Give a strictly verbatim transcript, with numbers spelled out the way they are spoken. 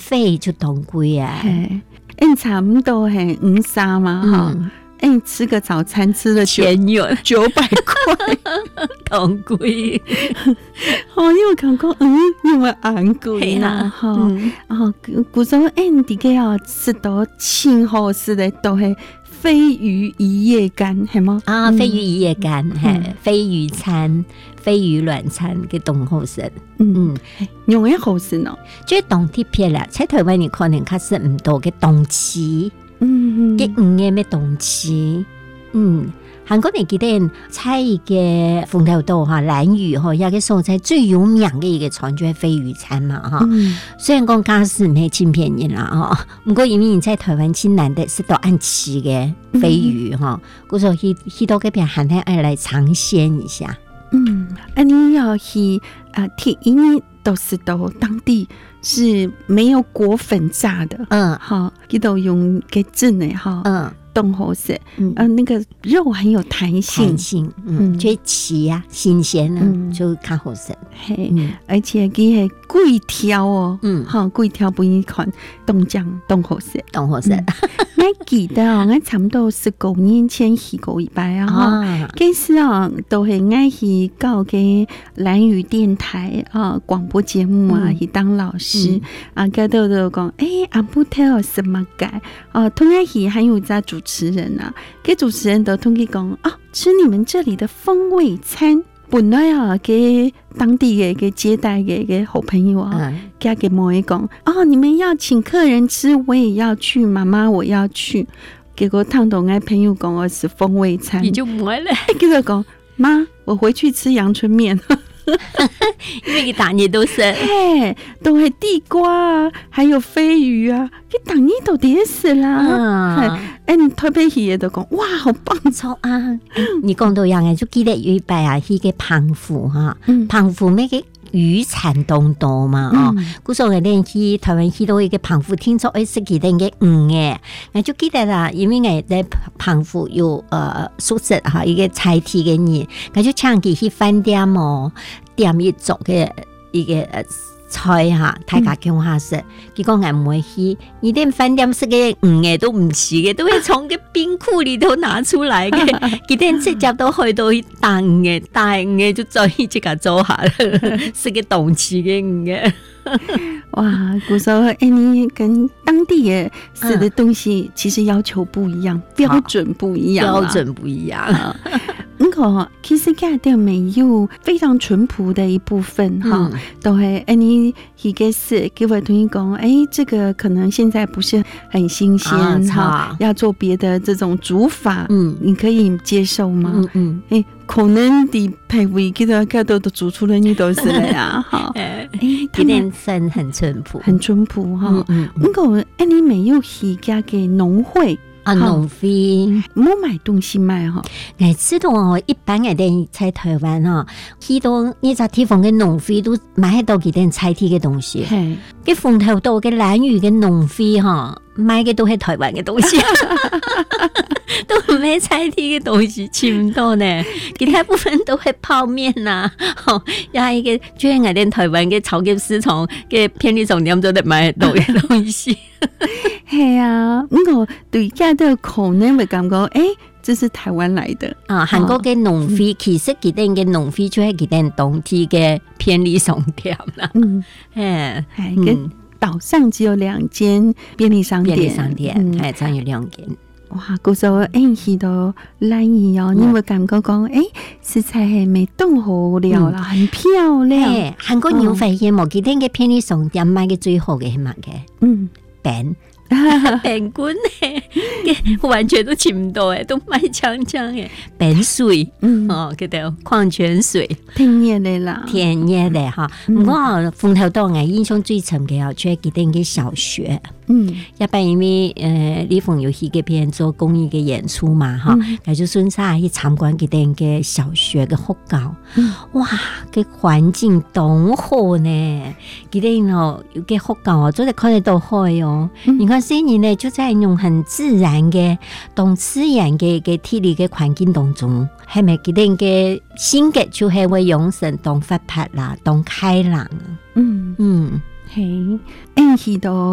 费就当贵啊， 哎，差不多嘿五三嘛哈。哎、欸，吃个早餐吃了千元九百块， 当贵。 哦，因为感觉嗯，因为昂贵啦哈。哦，古时候哎，这个哦，吃到清好吃的都是飞鱼一夜干，系吗？ 啊，飞鱼一夜干，嘿、嗯，飞鱼餐、飞鱼卵餐嘅冻好食。 嗯嗯，用嘅好食喏， 即係凍鐵片啦，喺台灣你可能較食唔到嘅凍翅。嗯，嘅五嘅咩動詞，嗯，韓國人記得菜嘅鳳頭島哈蘭嶼哈，有個所在最有名嘅一個餐就係飛魚餐嘛哈。嗯、雖然講價是唔係真便宜啦哈，不過因為你在台灣真難得食到按翅嘅飛魚哈，故所以去到嗰邊還係愛來嘗鮮一下。 嗯，啊你要去啊，聽因為都是到當地。是沒有裹粉炸的，嗯，好，佢都用嘅蒸嘅，哈，嗯，凍好食，嗯，呃，那個肉很有彈性，彈性，嗯，即係翅啊，新鮮啊，嗯、就較好食， 嘿，嗯、而且佢係貴條哦，嗯，哈，貴條不易看，凍醬凍好食， 凍好食， 我記得哦，我差唔多十九年前去過一擺啊，哈，嗰時啊都係愛去搞嘅蘭嶼電台啊廣播節目啊，去當老師。嗯、啊，嗰度就講，誒，阿布特什麼改？哦，同愛去還有個主持人啊，給主持人都同佢講，哦，吃你們這裡的風味餐，本來啊，給當地嘅給接待嘅嘅好朋友啊，加給某一講，哦，你們要請客人吃，我也要去，媽媽我要去。結果燙到我朋友講我是風味餐， 你就唔愛咧。 跟住講，媽，我回去吃陽春麵。 因為佢打你都是， 嘿，都係地瓜啊，還有飛魚啊，佢打你都跌死啦。嗯，哎，你台北去嘅都講，哇，好棒錯啊！ 你講到樣嘅，就記得有一擺啊，去個澎湖哈，澎湖咩嘅漁產當道嘛，哦，嗰時候我哋去台灣去到一個澎湖聽說誒食佢哋嘅魚嘅，我就記得啦，因為我在澎湖有呃宿舍哈一個菜體嘅人，我就請佢去飯店哦。點一做嘅一個菜哈，大家講下食。結果我唔會去，你啲飯店食嘅魚嘅都唔似嘅，都會從個冰庫裏頭拿出來嘅。佢哋直接都去到大魚嘅，大魚嘅就再去即刻做下啦，食嘅動詞嘅魚嘅。 哇，古時候誒，你跟當地嘅食的東西其實要求不一樣，標準不一樣， 標準不一樣。 那個其實家的沒有非常淳樸的一部分哈，都係誒你一個是給我同你講，誒這個可能現在不是很新鮮哈，要做別的這種煮法，嗯，你可以接受嗎？嗯嗯，誒可能啲配味其實佢都都煮出來你都是了呀，哈， 誒，他們算很淳樸， 很淳樸哈。嗯，那個誒你沒有去家嘅農會。 啊，農會冇買東西賣哈， 我知道哦，一般嘅人在台灣哈，去到呢個地方嘅農會都買到幾點菜地嘅東西，係，嘅鳳頭島嘅蘭嶼嘅農會哈，買嘅都係台灣嘅東西，都唔係菜地嘅東西，差唔多呢，其他部分都係泡麵呐，吼，又係嘅，最係我哋台灣嘅超級市場嘅便利商店都得買到嘅東西。 係啊，我對家都可能會感覺，誒，這是台灣來的啊。韓國嘅農會、哦、其實佢哋嘅農會就係佢哋當地嘅便利商店啦。嗯， 誒，係，跟島上只有兩間便利商店， 便利商店，係、嗯，只有兩間。 哇，嗰時候誒去到蘭嶼哦，你會感覺講，誒，食材係未凍好了啦，很漂亮。 誒，韓國牛肺嘅冇，佢哋嘅便利商店賣嘅最好嘅係乜嘅？嗯，餅。餅乾咧，完全都切唔到誒，都賣槍槍嘅餅水，嗯，哦，叫做礦泉水， 天然嘅啦， 天然嘅哈。不過鳳頭島我印象最深嘅哦，就係佢哋嘅小學，嗯，一般因為誒李鳳有去嗰邊做公益嘅演出嘛，哈，我就順勢去參觀佢哋嘅小學嘅學校，哇，個環境多好呢，佢哋哦嘅學校哦，真係看得到海哦，你看。所以呢，就在用很自然嘅、當自然嘅嘅體力嘅環境當中，係咪佢哋嘅性格就係會養成當活潑啦、當開朗？嗯嗯， 係，誒，去到